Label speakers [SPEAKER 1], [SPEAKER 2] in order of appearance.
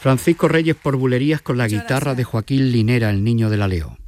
[SPEAKER 1] Francisco Reyes por Bulerías con la guitarra de Joaquín Linera, el Niño de la Leo.